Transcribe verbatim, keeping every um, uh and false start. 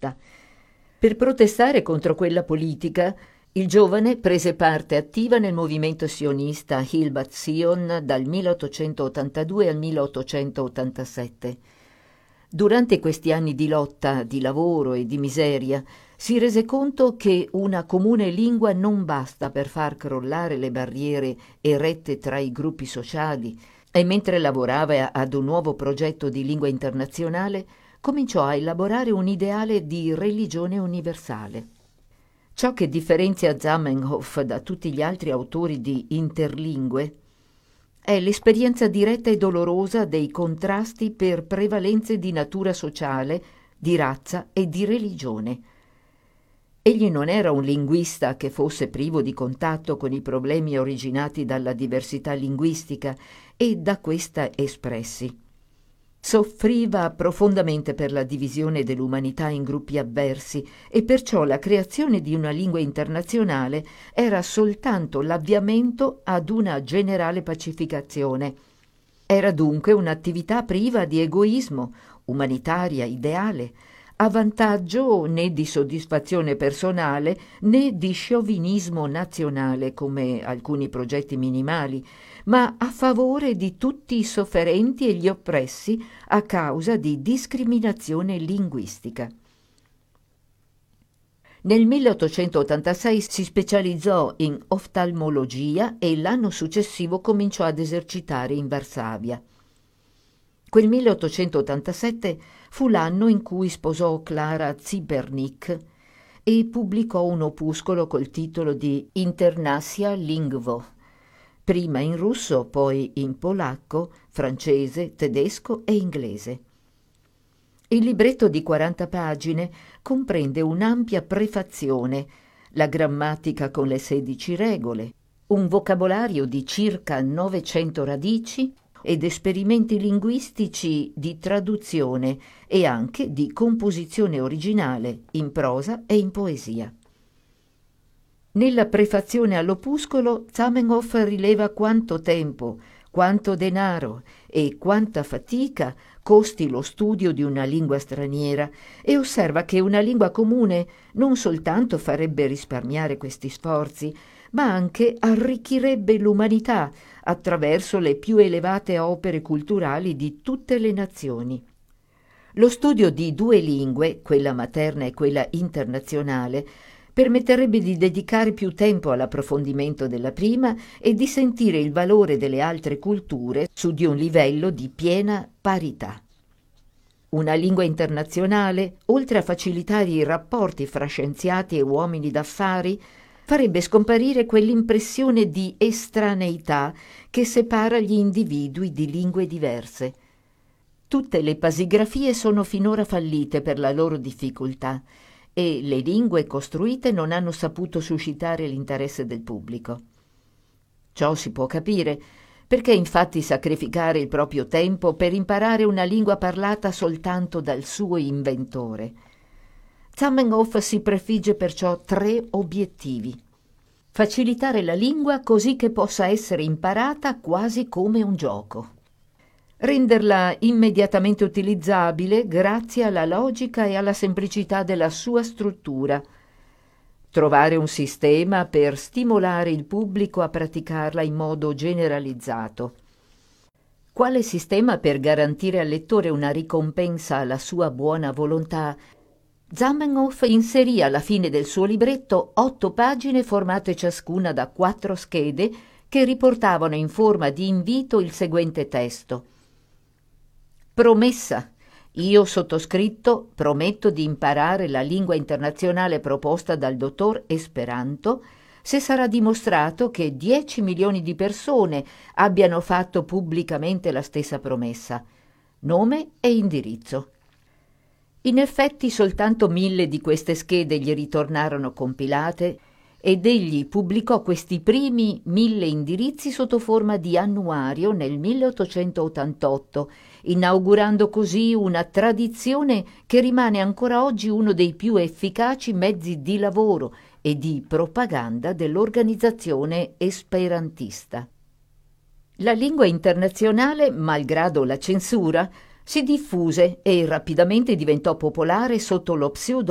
sionista. Per protestare contro quella politica, il giovane prese parte attiva nel movimento sionista Hilbat Zion dal milleottocentottantadue al milleottocentottantasette. Durante questi anni di lotta, di lavoro e di miseria, si rese conto che una comune lingua non basta per far crollare le barriere erette tra i gruppi sociali, e mentre lavorava ad un nuovo progetto di lingua internazionale, cominciò a elaborare un ideale di religione universale. Ciò che differenzia Zamenhof da tutti gli altri autori di interlingue è l'esperienza diretta e dolorosa dei contrasti per prevalenze di natura sociale, di razza e di religione. Egli non era un linguista che fosse privo di contatto con i problemi originati dalla diversità linguistica e da questa espressi. Soffriva profondamente per la divisione dell'umanità in gruppi avversi e perciò la creazione di una lingua internazionale era soltanto l'avviamento ad una generale pacificazione. Era dunque un'attività priva di egoismo, umanitaria, ideale, a vantaggio né di soddisfazione personale né di sciovinismo nazionale come alcuni progetti minimali, ma a favore di tutti i sofferenti e gli oppressi a causa di discriminazione linguistica. Nel milleottocentottantasei si specializzò in oftalmologia e l'anno successivo cominciò ad esercitare in Varsavia. Quel milleottocentottantasette fu l'anno in cui sposò Clara Zibernik e pubblicò un opuscolo col titolo di Internasia Lingvo, prima in russo, poi in polacco, francese, tedesco e inglese. Il libretto di quaranta pagine comprende un'ampia prefazione, la grammatica con le sedici regole, un vocabolario di circa novecento radici ed esperimenti linguistici di traduzione e anche di composizione originale in prosa e in poesia. Nella prefazione all'opuscolo Zamenhof rileva quanto tempo, quanto denaro e quanta fatica costi lo studio di una lingua straniera e osserva che una lingua comune non soltanto farebbe risparmiare questi sforzi, ma anche arricchirebbe l'umanità attraverso le più elevate opere culturali di tutte le nazioni. Lo studio di due lingue, quella materna e quella internazionale, permetterebbe di dedicare più tempo all'approfondimento della prima e di sentire il valore delle altre culture su di un livello di piena parità. Una lingua internazionale, oltre a facilitare i rapporti fra scienziati e uomini d'affari, farebbe scomparire quell'impressione di estraneità che separa gli individui di lingue diverse. Tutte le pasigrafie sono finora fallite per la loro difficoltà e le lingue costruite non hanno saputo suscitare l'interesse del pubblico. Ciò si può capire, perché infatti sacrificare il proprio tempo per imparare una lingua parlata soltanto dal suo inventore? Zamenhof si prefigge perciò tre obiettivi. Facilitare la lingua così che possa essere imparata quasi come un gioco. Renderla immediatamente utilizzabile grazie alla logica e alla semplicità della sua struttura. Trovare un sistema per stimolare il pubblico a praticarla in modo generalizzato. Quale sistema per garantire al lettore una ricompensa alla sua buona volontà? Zamenhof inserì alla fine del suo libretto otto pagine formate ciascuna da quattro schede che riportavano in forma di invito il seguente testo. Promessa. Io sottoscritto prometto di imparare la lingua internazionale proposta dal dottor Esperanto se sarà dimostrato che dieci milioni di persone abbiano fatto pubblicamente la stessa promessa. Nome e indirizzo. In effetti soltanto mille di queste schede gli ritornarono compilate ed egli pubblicò questi primi mille indirizzi sotto forma di annuario nel milleottocentottantotto, inaugurando così una tradizione che rimane ancora oggi uno dei più efficaci mezzi di lavoro e di propaganda dell'organizzazione esperantista. La lingua internazionale, malgrado la censura, si diffuse e rapidamente diventò popolare sotto lo pseudo